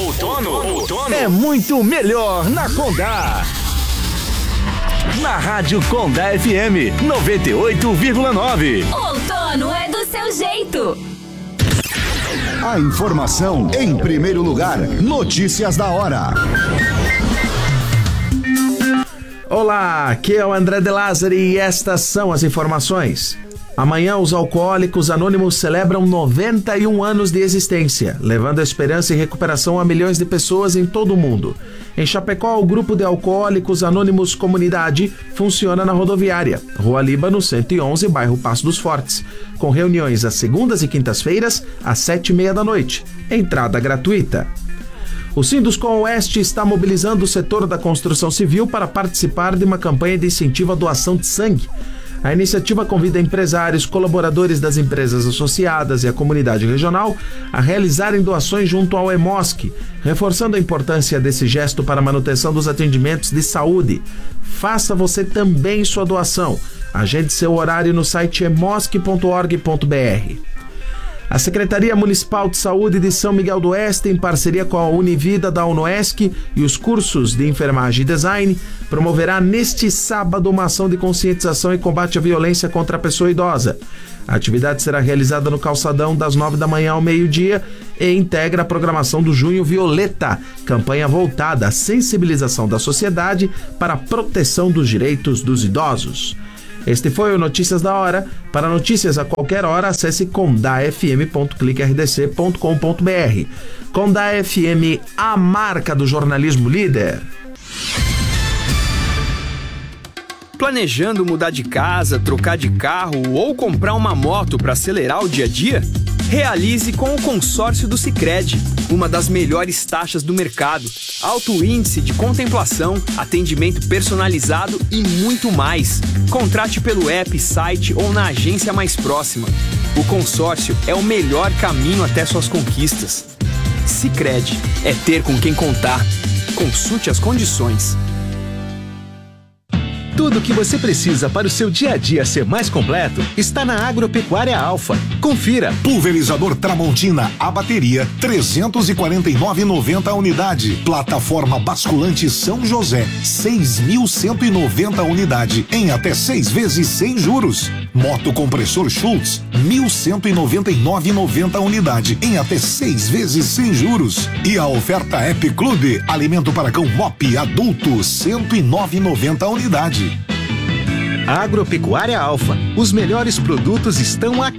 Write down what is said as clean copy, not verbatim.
Outono é muito melhor na Condá. Na Rádio Condá FM 98,9. Outono é do seu jeito. A informação em primeiro lugar. Notícias da hora. Olá, aqui é o André de Lázari e estas são as informações. Amanhã, os Alcoólicos Anônimos celebram 91 anos de existência, levando esperança e recuperação a milhões de pessoas em todo o mundo. Em Chapecó, o grupo de Alcoólicos Anônimos Comunidade funciona na rodoviária, Rua Líbano 111, bairro Passo dos Fortes, com reuniões às segundas e quintas-feiras, às 7h30 da noite. Entrada gratuita. O Sinduscom Oeste está mobilizando o setor da construção civil para participar de uma campanha de incentivo à doação de sangue. A iniciativa convida empresários, colaboradores das empresas associadas e a comunidade regional a realizarem doações junto ao EMOSC, reforçando a importância desse gesto para a manutenção dos atendimentos de saúde. Faça você também sua doação. Agende seu horário no site emosc.org.br. A Secretaria Municipal de Saúde de São Miguel do Oeste, em parceria com a Univida da UNOESC e os cursos de enfermagem e design, promoverá neste sábado uma ação de conscientização e combate à violência contra a pessoa idosa. A atividade será realizada no calçadão das 9 da manhã ao meio-dia e integra a programação do Junho Violeta, campanha voltada à sensibilização da sociedade para a proteção dos direitos dos idosos. Este foi o Notícias da Hora. Para notícias a qualquer hora, acesse condafm.cliquerdc.com.br. Condá FM, a marca do jornalismo líder. Planejando mudar de casa, trocar de carro ou comprar uma moto para acelerar o dia a dia? Realize com o consórcio do Sicredi, uma das melhores taxas do mercado, alto índice de contemplação, atendimento personalizado e muito mais. Contrate pelo app, site ou na agência mais próxima. O consórcio é o melhor caminho até suas conquistas. Sicredi é ter com quem contar. Consulte as condições. Tudo o que você precisa para o seu dia a dia ser mais completo está na Agropecuária Alfa. Confira. Pulverizador Tramontina, a bateria, 349,90 a unidade. Plataforma basculante São José, 6.190 a unidade, em até 6 vezes sem juros. Moto compressor Schultz, 1.199,90 a unidade, em até 6 vezes sem juros. E a oferta App Clube, alimento para cão Mop adulto, 109,90 a unidade. Agropecuária Alfa. Os melhores produtos estão aqui.